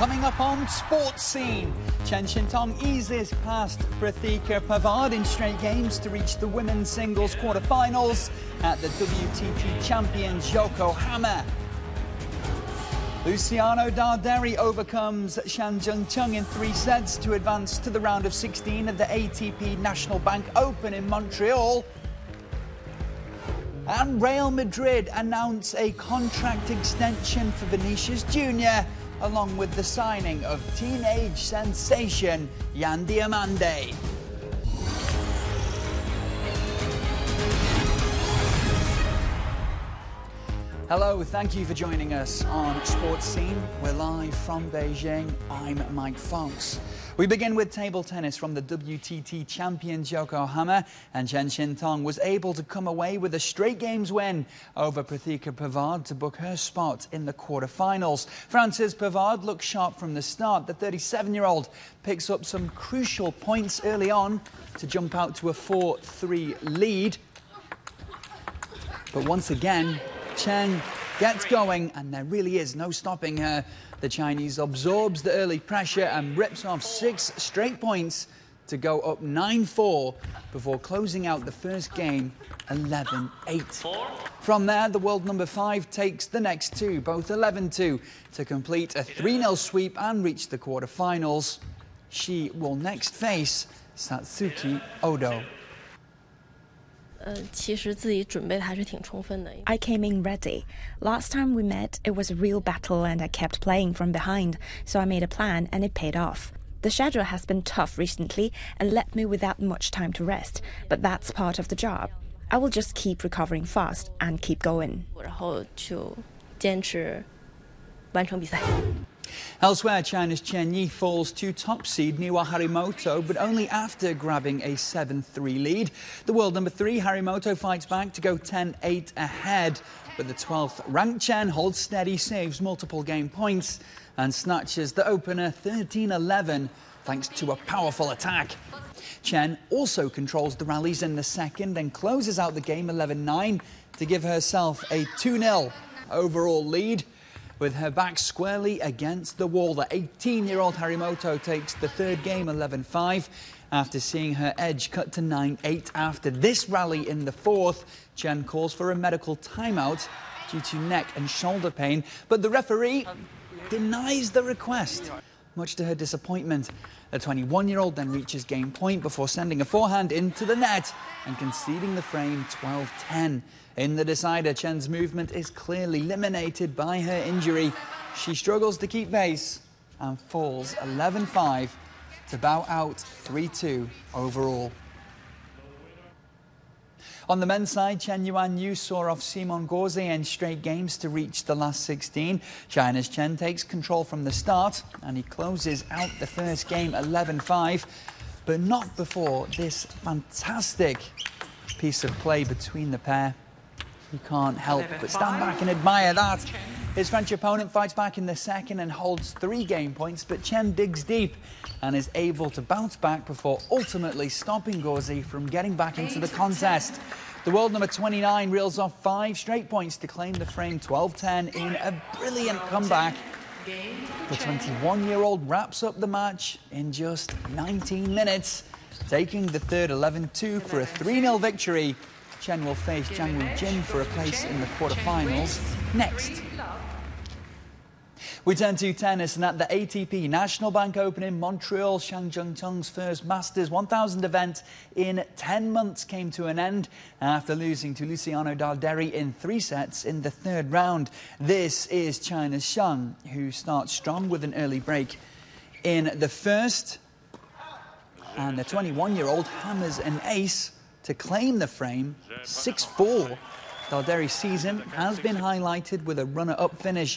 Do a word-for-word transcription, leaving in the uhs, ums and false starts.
Coming up on Sports Scene, Chen Shintong eases past Prathika Pavard in straight games to reach the women's singles quarterfinals at the W T T champions Yokohama. Luciano Darderi overcomes Shan Zhengcheng in three sets to advance to the round of sixteen of the A T P National Bank Open in Montreal. And Real Madrid announce a contract extension for Vinicius Junior, along with the signing of teenage sensation Yan Diomande. Hello, thank you for joining us on Sports Scene. We're live from Beijing. I'm Mike Fox. We begin with table tennis from the W T T champions Yokohama, and Chen Shintong was able to come away with a straight games win over Prathika Pavard to book her spot in the quarterfinals. Frances Pavard looked sharp from the start. The thirty-seven-year-old picks up some crucial points early on to jump out to a four three lead. But once again, Chen gets going, and there really is no stopping her. The Chinese absorbs the early pressure and rips off six straight points to go up nine four before closing out the first game eleven eight. From there, the world number five takes the next two, both eleven two, to complete a three nil sweep and reach the quarterfinals. She will next face Satsuki Odo. I came in ready. Last time we met, it was a real battle and I kept playing from behind, so I made a plan and it paid off. The schedule has been tough recently and left me without much time to rest, but that's part of the job. I will just keep recovering fast and keep going. Elsewhere, China's Chen Yi falls to top seed Miwa Harimoto, but only after grabbing a seven three lead. The world number three, Harimoto, fights back to go ten eight ahead, but the twelfth ranked Chen holds steady, saves multiple game points, and snatches the opener thirteen eleven thanks to a powerful attack. Chen also controls the rallies in the second and closes out the game eleven nine to give herself a two nil overall lead. With her back squarely against the wall, the eighteen-year-old Harimoto takes the third game eleven five after seeing her edge cut to nine eight. After this rally in the fourth, Chen calls for a medical timeout due to neck and shoulder pain, but the referee denies the request, much to her disappointment. The twenty-one-year-old then reaches game point before sending a forehand into the net and conceding the frame twelve ten. In the decider, Chen's movement is clearly limited by her injury. She struggles to keep pace and falls eleven five to bow out three two overall. On the men's side, Chen Yuanyu saw off Simon Gauzy in straight games to reach the last sixteen. China's Chen takes control from the start, and he closes out the first game eleven five, but not before this fantastic piece of play between the pair. You can't help but stand back and admire that. His French opponent fights back in the second and holds three game points, but Chen digs deep and is able to bounce back before ultimately stopping Gauzy from getting back into the contest. The world number twenty-nine reels off five straight points to claim the frame twelve ten in a brilliant comeback. The twenty-one-year-old wraps up the match in just nineteen minutes, taking the third eleven two for a three nil victory. Chen will face Zhang Weijing for a place in the quarterfinals next. We turn to tennis, and at the A T P National Bank Open in Montreal, Shan Zhengcheng's first Masters one thousand event in ten months came to an end after losing to Luciano Darderi in three sets in the third round. This is China's Shan, who starts strong with an early break in the first, and the twenty-one-year-old hammers an ace to claim the frame six four. Darderi's season has been highlighted with a runner-up finish